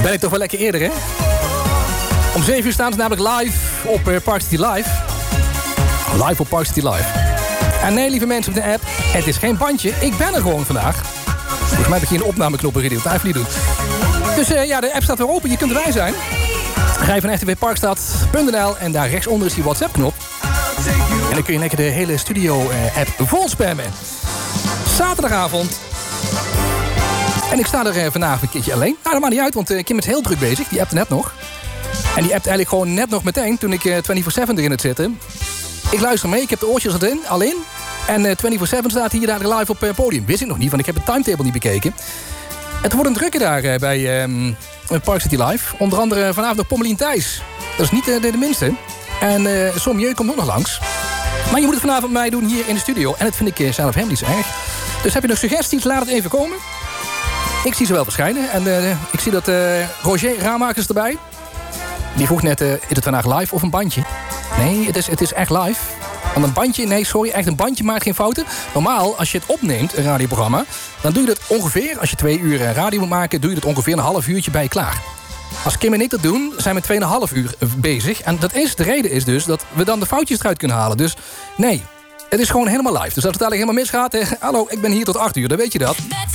Ben ik toch wel lekker eerder, hè? Om 7 uur staan ze namelijk live op Park City Live. Live op Park City Live. En nee, lieve mensen op de app, het is geen bandje. Ik ben er gewoon vandaag. Volgens mij heb ik hier een opnameknop bij Radio Tijfel doen. Dus ja, de app staat weer open. Je kunt erbij zijn. Ga je van ftbparkstad.nl en daar rechtsonder is die WhatsApp-knop. En dan kun je lekker de hele studio-app vol spammen. Zaterdagavond. En ik sta er vandaag een keertje alleen. Nou, dat maakt niet uit, want Kim is heel druk bezig. Die appte net nog. En die appt eigenlijk gewoon net nog meteen toen ik 24/7 erin het zitten. Ik luister mee, ik heb de oortjes al in. En 24/7 staat hier daar live op podium. Wist ik nog niet, want ik heb het timetable niet bekeken. Het wordt een drukke daar bij Park City Live. Onder andere vanavond nog Pommelien Thijs. Dat is niet de minste. En Sommieu komt ook nog langs. Maar je moet het vanavond met mij doen hier in de studio. En dat vind ik zelf helemaal niet zo erg. Dus heb je nog suggesties, laat het even komen. Ik zie ze wel verschijnen. En ik zie dat Roger Ramakers erbij. Die vroeg net, is het vandaag live of een bandje? Nee, het is echt live. Want een bandje, nee, sorry, echt een bandje maakt geen fouten. Normaal, als je het opneemt, een radioprogramma, dan doe je dat ongeveer, als je 2 uur radio moet maken, doe je dat ongeveer een half uurtje bij je klaar. Als Kim en ik dat doen, zijn we 2,5 uur bezig. En de reden is dus dat we dan de foutjes eruit kunnen halen. Dus nee, het is gewoon helemaal live. Dus als het dadelijk helemaal misgaat, hallo, ik ben hier tot 8 uur, dan weet je dat.